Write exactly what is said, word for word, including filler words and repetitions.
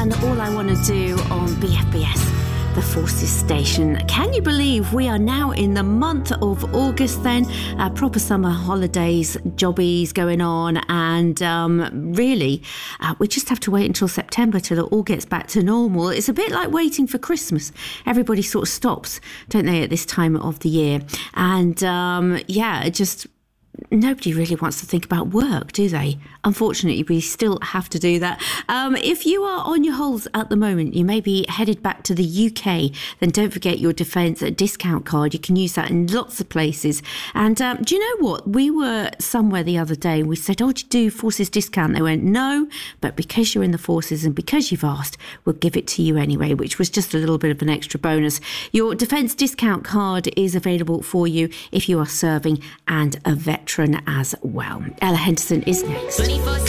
and All I Want to Do on B F B S, the Forces Station. Can you believe we are now in the month of August then? Uh, proper summer holidays, jobbies going on, and um, really, uh, we just have to wait until September till it all gets back to normal. It's a bit like waiting for Christmas. Everybody sort of stops, don't they, at this time of the year? And um, yeah, it just... Nobody really wants to think about work, do they? Unfortunately, we still have to do that. Um, if you are on your holes at the moment, you may be headed back to the U K, then don't forget your Defence discount card. You can use that in lots of places. And um, do you know what? We were somewhere the other day and we said, oh, do you do Forces discount? They went, no, but because you're in the Forces and because you've asked, we'll give it to you anyway, which was just a little bit of an extra bonus. Your Defence discount card is available for you if you are serving and a veteran as well. Ella Henderson is next. twenty-four